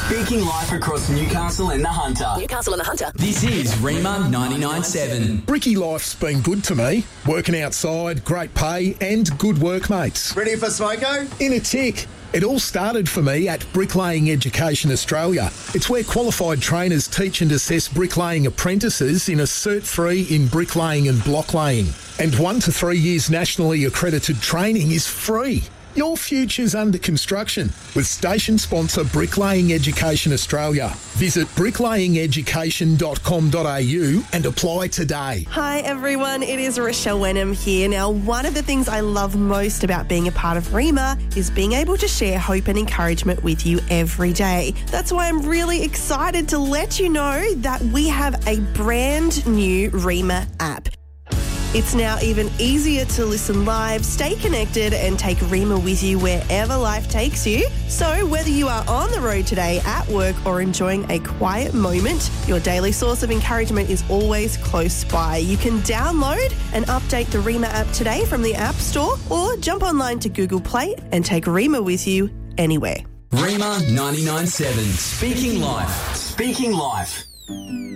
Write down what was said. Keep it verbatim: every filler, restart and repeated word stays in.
Speaking life across Newcastle and the Hunter. Newcastle and the Hunter. This is Rima ninety-nine point seven. Bricky life's been good to me. Working outside, great pay and good workmates. Ready for smoko? In a tick. It all started for me at Bricklaying Education Australia. It's where qualified trainers teach and assess bricklaying apprentices in a cert-free in bricklaying and blocklaying. And one to three years nationally accredited training is free. Your future's under construction with station sponsor Bricklaying Education Australia. Visit bricklaying education dot com dot a u and apply today. Hi everyone, it is Rochelle Wenham here. Now, one of the things I love most about being a part of Rima is being able to share hope and encouragement with you every day. That's why I'm really excited to let you know that we have a brand new Rima app. It's now even easier to listen live, stay connected and take Rima with you wherever life takes you. So whether you are on the road today, at work or enjoying a quiet moment, your daily source of encouragement is always close by. You can download and update the Rima app today from the App Store or jump online to Google Play and take Rima with you anywhere. Rima ninety-nine point seven. Speaking life. Speaking life.